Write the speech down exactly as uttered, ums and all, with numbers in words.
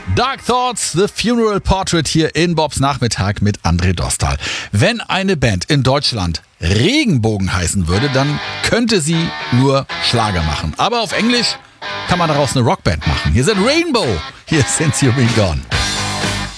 Dark Thoughts, The Funeral Portrait hier in Bobs Nachmittag mit André Dostal. Wenn eine Band in Deutschland Regenbogen heißen würde, dann könnte sie nur Schlager machen. Aber auf Englisch kann man daraus eine Rockband machen. Hier sind Rainbow, hier sind Sie Be Gone.